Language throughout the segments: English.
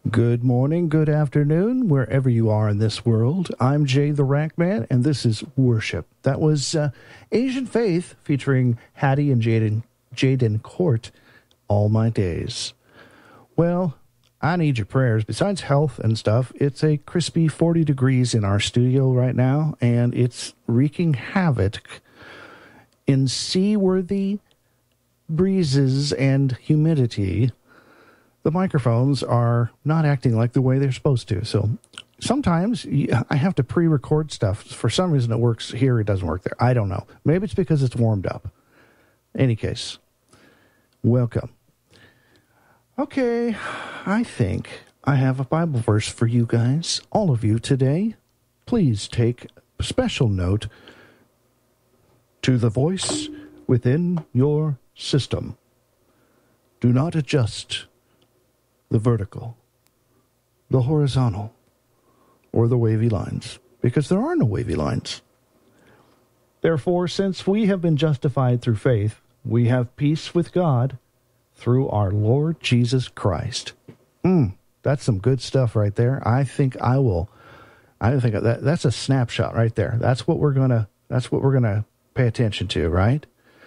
Good morning, good afternoon, wherever you are in this world. I'm Jay the Rack Man, and this is Worship. That was Asian Faith featuring Hattie and Jaden Court, All My Days. Well, I need your prayers. Besides health and stuff, it's a crispy 40 degrees in our studio right now, and it's wreaking havoc in seaworthy breezes and humidity. The microphones are not acting like the way they're supposed to. So sometimes I have to pre-record stuff. For some reason it works here, it doesn't work there. I don't know. Maybe it's because it's warmed up. Any case, welcome. Okay, I think I have a Bible verse for you guys, all of you today. Please take special note to the voice within your system. Do not adjust the vertical, the horizontal, or the wavy lines, because there are no wavy lines. Therefore, since we have been justified through faith, we have peace with God through our Lord Jesus Christ. That's some good stuff right there. I think that's a snapshot right there. That's what we're gonna pay attention to, right?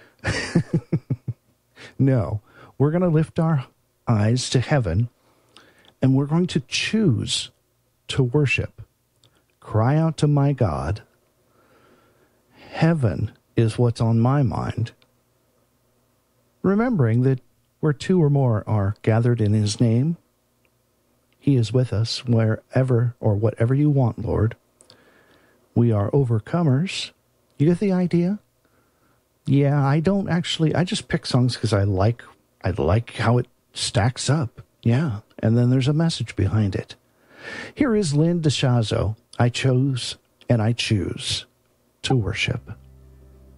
No, we're gonna lift our eyes to heaven, and we're going to choose to worship. Cry out to my God. Heaven is what's on my mind. Remembering that where two or more are gathered in his name, he is with us wherever or whatever you want, Lord. We are overcomers. You get the idea? Yeah, I just pick songs because I like how it stacks up. Yeah, and then there's a message behind it. Here is Lynn DeShazo. I chose and I choose to worship.